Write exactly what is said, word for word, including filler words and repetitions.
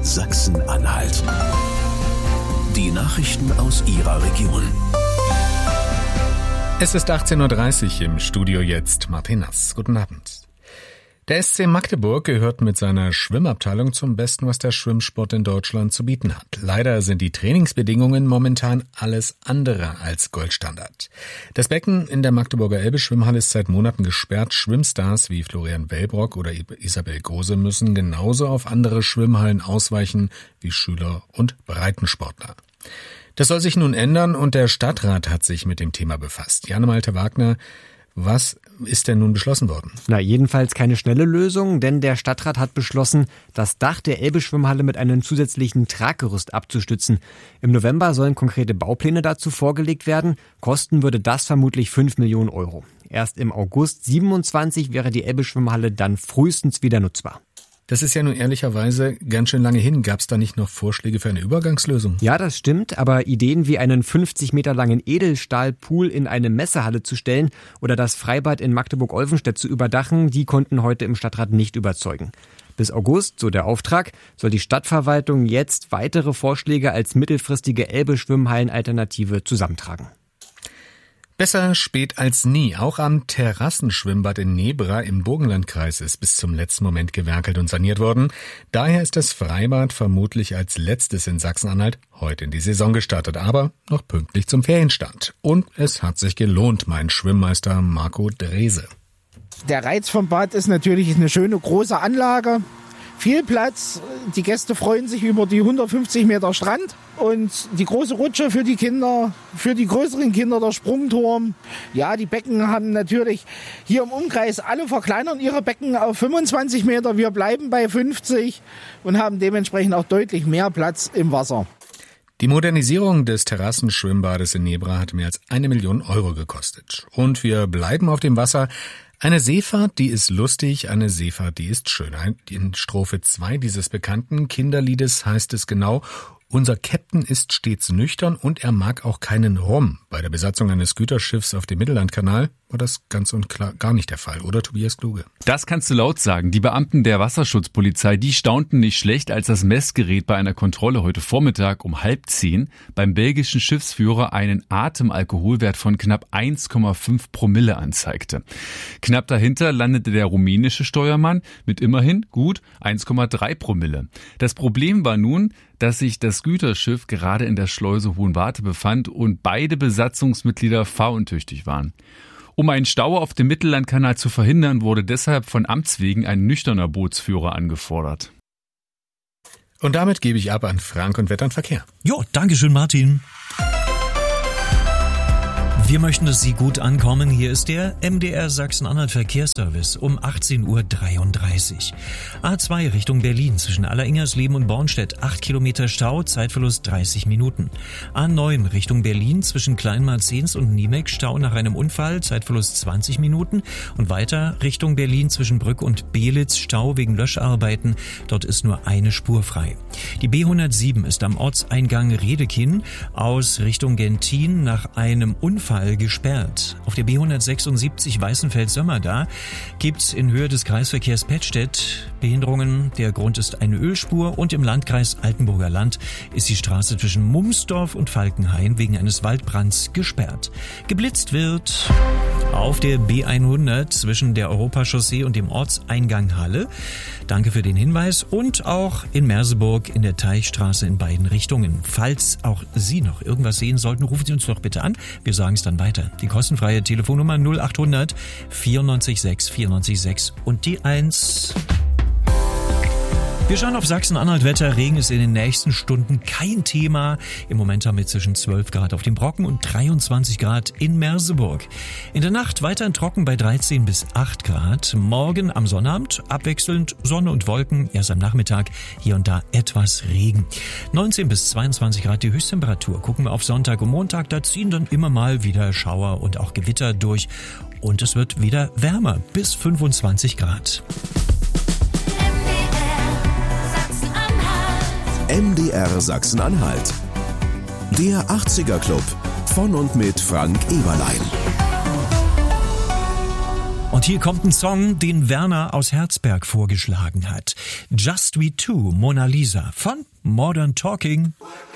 Sachsen-Anhalt. Die Nachrichten aus Ihrer Region. Es ist achtzehn Uhr dreißig, im Studio jetzt Martin Nass. Guten Abend. Der S C Magdeburg gehört mit seiner Schwimmabteilung zum Besten, was der Schwimmsport in Deutschland zu bieten hat. Leider sind die Trainingsbedingungen momentan alles andere als Goldstandard. Das Becken in der Magdeburger Elbe-Schwimmhalle ist seit Monaten gesperrt. Schwimmstars wie Florian Wellbrock oder Isabel Gose müssen genauso auf andere Schwimmhallen ausweichen wie Schüler und Breitensportler. Das soll sich nun ändern und der Stadtrat hat sich mit dem Thema befasst. Janne-Malte Wagner, was ist denn nun beschlossen worden? Na, jedenfalls keine schnelle Lösung, denn der Stadtrat hat beschlossen, das Dach der Elbe-Schwimmhalle mit einem zusätzlichen Traggerüst abzustützen. Im November sollen konkrete Baupläne dazu vorgelegt werden. Kosten würde das vermutlich fünf Millionen Euro. Erst im August siebenundzwanzig wäre die Elbe-Schwimmhalle dann frühestens wieder nutzbar. Das ist ja nun ehrlicherweise ganz schön lange hin. Gab es da nicht noch Vorschläge für eine Übergangslösung? Ja, das stimmt, aber Ideen wie einen fünfzig Meter langen Edelstahlpool in eine Messehalle zu stellen oder das Freibad in Magdeburg-Olvenstedt zu überdachen, die konnten heute im Stadtrat nicht überzeugen. Bis August, so der Auftrag, soll die Stadtverwaltung jetzt weitere Vorschläge als mittelfristige Elbe-Schwimmhallen-Alternative zusammentragen. Besser spät als nie. Auch am Terrassenschwimmbad in Nebra im Burgenlandkreis ist bis zum letzten Moment gewerkelt und saniert worden. Daher ist das Freibad vermutlich als letztes in Sachsen-Anhalt heute in die Saison gestartet, aber noch pünktlich zum Ferienstart. Und es hat sich gelohnt, mein Schwimmmeister Marco Drese. Der Reiz vom Bad ist natürlich eine schöne große Anlage. Viel Platz, die Gäste freuen sich über die hundertfünfzig Meter Strand und die große Rutsche für die Kinder, für die größeren Kinder der Sprungturm. Ja, die Becken haben natürlich hier im Umkreis, alle verkleinern ihre Becken auf fünfundzwanzig Meter. Wir bleiben bei fünfzig und haben dementsprechend auch deutlich mehr Platz im Wasser. Die Modernisierung des Terrassenschwimmbades in Nebra hat mehr als eine Million Euro gekostet. Und wir bleiben auf dem Wasser. Eine Seefahrt, die ist lustig, eine Seefahrt, die ist schön. In Strophe zwei dieses bekannten Kinderliedes heißt es genau: Unser Captain ist stets nüchtern und er mag auch keinen Rum. Bei der Besatzung eines Güterschiffs auf dem Mittellandkanal war das ganz und klar gar nicht der Fall, oder Tobias Kluge? Das kannst du laut sagen. Die Beamten der Wasserschutzpolizei, die staunten nicht schlecht, als das Messgerät bei einer Kontrolle heute Vormittag um halb zehn beim belgischen Schiffsführer einen Atemalkoholwert von knapp eins Komma fünf Promille anzeigte. Knapp dahinter landete der rumänische Steuermann mit immerhin gut eins Komma drei Promille. Das Problem war nun, dass sich das Güterschiff gerade in der Schleuse Hohenwarte befand und beide Besatzungsmitglieder fahruntüchtig waren. Um einen Stau auf dem Mittellandkanal zu verhindern, wurde deshalb von Amts wegen ein nüchterner Bootsführer angefordert. Und damit gebe ich ab an Frank und Wetter und Verkehr. Jo, dankeschön Martin. Wir möchten, dass Sie gut ankommen. Hier ist der M D R Sachsen-Anhalt Verkehrsservice um achtzehn Uhr dreiunddreißig. A zwei Richtung Berlin zwischen Alleringers-Leben und Bornstedt. acht Kilometer Stau, Zeitverlust dreißig Minuten. A neun Richtung Berlin zwischen Kleinmarzens und Niemek. Stau nach einem Unfall, Zeitverlust zwanzig Minuten. Und weiter Richtung Berlin zwischen Brück und Belitz. Stau wegen Löscharbeiten. Dort ist nur eine Spur frei. Die B hundertsieben ist am Ortseingang Redekinn aus Richtung Gentin nach einem Unfall gesperrt. Auf der B hundertsechsundsiebzig Weißenfeld-Sömmerda gibt's in Höhe des Kreisverkehrs Pettstedt Behinderungen. Der Grund ist eine Ölspur und im Landkreis Altenburger Land ist die Straße zwischen Mumsdorf und Falkenhain wegen eines Waldbrands gesperrt. Geblitzt wird auf der B hundert zwischen der Europachaussee und dem Ortseingang Halle. Danke für den Hinweis. Und auch in Merseburg in der Teichstraße in beiden Richtungen. Falls auch Sie noch irgendwas sehen sollten, rufen Sie uns doch bitte an. Wir sagen es dann weiter. Die kostenfreie Telefonnummer null achthundert vierundneunzig sechs vierundneunzig sechs und die eins. Wir schauen auf Sachsen-Anhalt-Wetter. Regen ist in den nächsten Stunden kein Thema. Im Moment haben wir zwischen zwölf Grad auf dem Brocken und dreiundzwanzig Grad in Merseburg. In der Nacht weiterhin trocken bei dreizehn bis acht Grad. Morgen am Sonnabend abwechselnd Sonne und Wolken. Erst am Nachmittag hier und da etwas Regen. neunzehn bis zweiundzwanzig Grad die Höchsttemperatur. Gucken wir auf Sonntag und Montag. Da ziehen dann immer mal wieder Schauer und auch Gewitter durch. Und es wird wieder wärmer bis fünfundzwanzig Grad. M D R Sachsen-Anhalt. Der achtziger Club von und mit Frank Eberlein. Und hier kommt ein Song, den Werner aus Herzberg vorgeschlagen hat. Just We Two, Mona Lisa von Modern Talking.